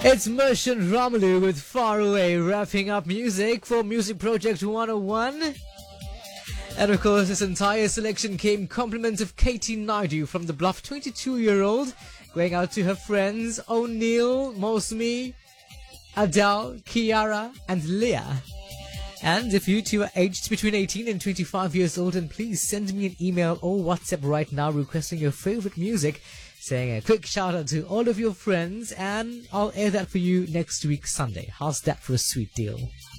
It's Merchant Romelu with Far Away wrapping up music for Music Project 101. And of course, this entire selection came compliments of Katie Naidu from the Bluff, 22-year-old, going out to her friends O'Neill, Mosmi, Adele, Kiara, and Leah. And if you two are aged between 18 and 25 years old, then please send me an email or WhatsApp right now requesting your favorite music, saying a quick shout out to all of your friends, and I'll air that for you next week Sunday. How's that for a sweet deal?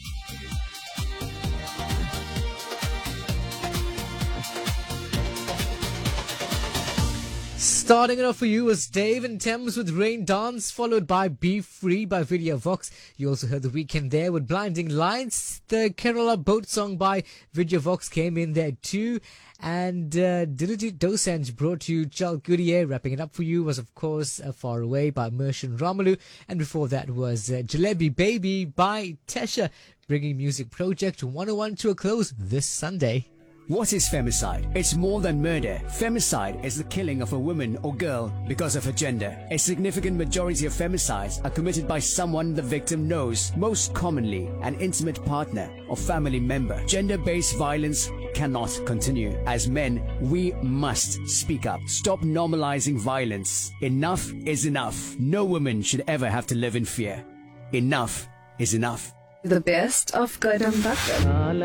Starting it off for you was Dave and Thames with Rain Dance, followed by Be Free by Vidya Vox. You also heard The Weekend there with Blinding Lights. The Kerala Boat song by Vidya Vox came in there too. And Diligent Dosanjh brought you Chalkudiye. Wrapping it up for you was, of course, Far Away by Merchant Romelu. And before that was Jalebi Baby by Tesha, bringing Music Project 101 to a close this Sunday. What is femicide? It's more than murder. Femicide is the killing of a woman or girl because of her gender. A significant majority of femicides are committed by someone the victim knows, most commonly an intimate partner or family member. Gender-based violence cannot continue. As men, we must speak up. Stop normalizing violence. Enough is enough. No woman should ever have to live in fear. Enough is enough. The best of Kadam Bakar.